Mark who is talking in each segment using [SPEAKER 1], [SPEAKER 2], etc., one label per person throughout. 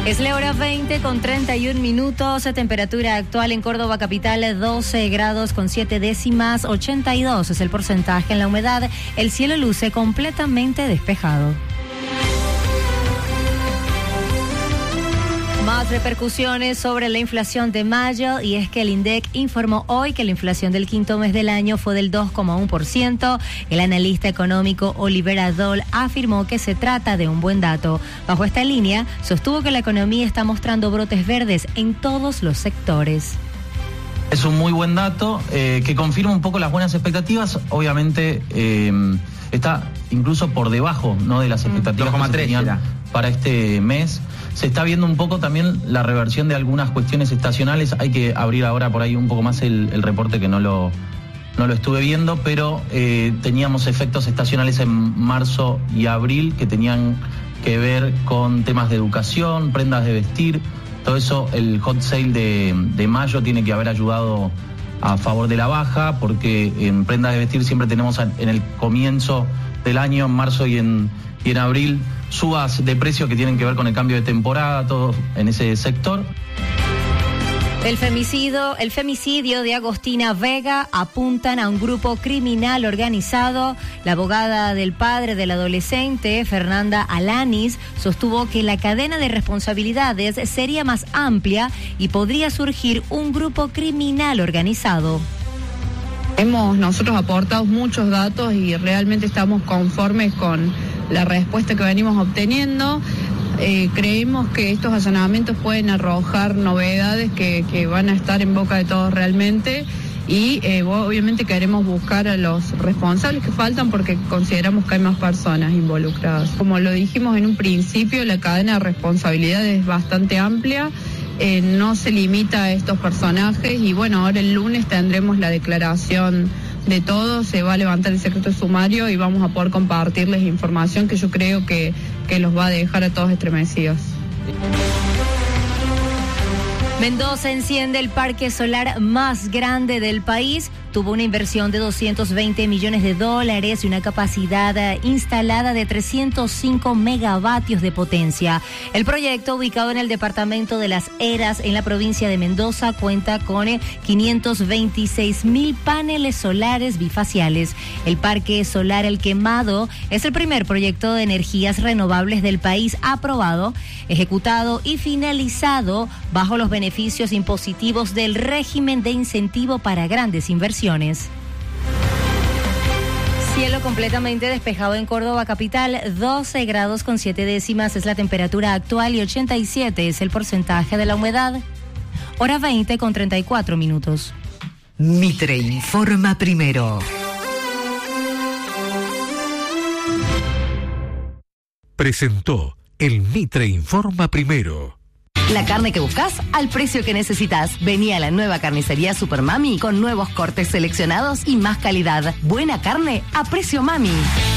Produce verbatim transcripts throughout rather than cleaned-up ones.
[SPEAKER 1] Es la hora veinte con treinta y un minutos, temperatura actual en Córdoba capital doce grados con siete décimas, ochenta y dos es el porcentaje en la humedad, el cielo luce completamente despejado. Más repercusiones sobre la inflación de mayo, y es que el INDEC informó hoy que la inflación del quinto mes del año fue del dos coma uno por ciento. El analista económico Oliver Adol afirmó que se trata de un buen dato. Bajo esta línea, sostuvo que la economía está mostrando brotes verdes en todos los sectores.
[SPEAKER 2] Es un muy buen dato eh, que confirma un poco las buenas expectativas. Obviamente eh, está incluso por debajo, ¿no?, de las expectativas que se tenían para este mes. Se está viendo un poco también la reversión de algunas cuestiones estacionales. Hay que abrir ahora por ahí un poco más el, el reporte, que no lo, no lo estuve viendo, pero eh, teníamos efectos estacionales en marzo y abril que tenían que ver con temas de educación, prendas de vestir. Todo eso, el hot sale de, de mayo tiene que haber ayudado a favor de la baja, porque en prendas de vestir siempre tenemos en el comienzo del año, en marzo y en, y en abril, subas de precios que tienen que ver con el cambio de temporada, todo en ese sector.
[SPEAKER 1] El femicidio, el femicidio de Agostina Vega apuntan a un grupo criminal organizado. La abogada del padre del adolescente, Fernanda Alanis, sostuvo que la cadena de responsabilidades sería más amplia y podría surgir un grupo criminal organizado.
[SPEAKER 3] Hemos nosotros aportado muchos datos y realmente estamos conformes con la respuesta que venimos obteniendo. Eh, creemos que estos allanamientos pueden arrojar novedades que, que van a estar en boca de todos realmente, y eh, obviamente queremos buscar a los responsables que faltan, porque consideramos que hay más personas involucradas. Como lo dijimos en un principio, la cadena de responsabilidad es bastante amplia. Eh, no se limita a estos personajes, y bueno, ahora el lunes tendremos la declaración de todos, se va a levantar el secreto sumario y vamos a poder compartirles información que yo creo que, que los va a dejar a todos estremecidos.
[SPEAKER 1] Mendoza enciende el parque solar más grande del país. Tuvo una inversión de doscientos veinte millones de dólares y una capacidad instalada de trescientos cinco megavatios de potencia. El proyecto, ubicado en el departamento de Las Heras, en la provincia de Mendoza, cuenta con quinientos veintiséis mil paneles solares bifaciales. El parque solar El Quemado es el primer proyecto de energías renovables del país aprobado, ejecutado y finalizado bajo los beneficios impositivos del régimen de incentivo para grandes inversiones. Cielo completamente despejado en Córdoba capital, doce grados con siete décimas es la temperatura actual y ochenta y siete es el porcentaje de la humedad. Hora veinte con treinta y cuatro minutos.
[SPEAKER 4] Mitre informa primero.
[SPEAKER 5] Presentó el Mitre informa primero.
[SPEAKER 4] La carne que buscas al precio que necesitas. Vení a la nueva carnicería Super Mami con nuevos cortes seleccionados y más calidad. Buena carne a precio Mami.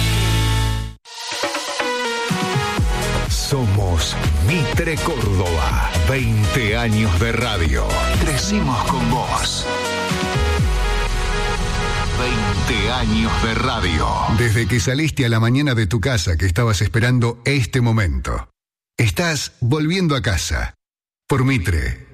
[SPEAKER 5] Somos Mitre Córdoba. veinte años de radio. Crecimos con vos. veinte años de radio. Desde que saliste a la mañana de tu casa, que estabas esperando este momento. Estás volviendo a casa. Por Mitre,